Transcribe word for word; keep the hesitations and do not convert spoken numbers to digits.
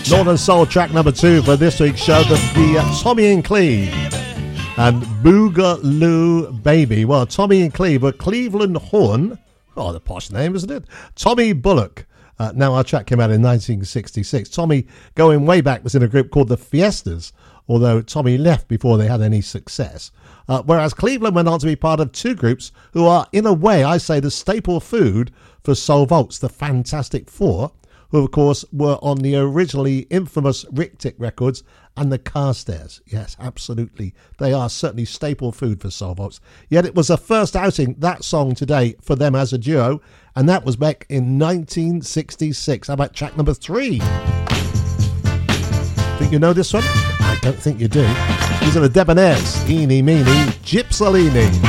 Northern Soul track number two for this week's show, the, the uh, Tommy and Cleve and Boogaloo Baby. Well, Tommy and Cleve were Cleveland Horn. Oh, the posh name, isn't it? Tommy Bullock. Uh, now, our track came out in nineteen sixty-six. Tommy, going way back, was in a group called the Fiestas, although Tommy left before they had any success. Uh, whereas Cleveland went on to be part of two groups who are, in a way, I say, the staple food for Soul Vaults, the Fantastic Four, who, of course, were on the originally infamous Rick Tick records and the Carstairs. Yes, absolutely. They are certainly staple food for Soul Vaults. Yet it was a first outing, that song today, for them as a duo, and that was back in nineteen sixty-six. How about track number three? Think you know this one? I don't think you do. These are the Debonaires. Eeny, meeny, Gypsalini.